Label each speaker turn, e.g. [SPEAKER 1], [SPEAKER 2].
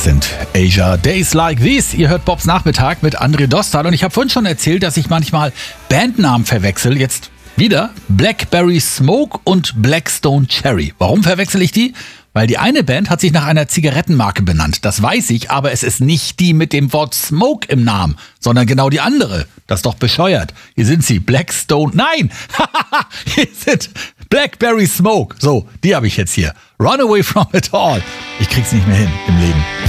[SPEAKER 1] sind Asia Days Like These. Ihr hört Bobs Nachmittag mit André Dostal und ich habe vorhin schon erzählt, dass ich manchmal Bandnamen verwechsel. Jetzt wieder Blackberry Smoke und Blackstone Cherry. Warum verwechsel ich die? Weil die eine Band hat sich nach einer Zigarettenmarke benannt. Das weiß ich, aber es ist nicht die mit dem Wort Smoke im Namen, sondern genau die andere. Das ist doch bescheuert. Hier sind sie, Blackstone. Nein! Hier sind Blackberry Smoke. So, die habe ich jetzt hier. Run away from it all. Ich krieg's nicht mehr hin im Leben.